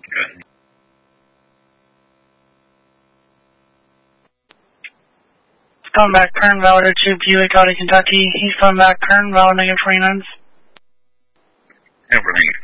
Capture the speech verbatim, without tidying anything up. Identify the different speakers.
Speaker 1: Good.
Speaker 2: Coming back, Kern Valley to Buick, Audi, Kentucky. He's coming back, Kern Valley, negative twenty-nines.
Speaker 1: Everything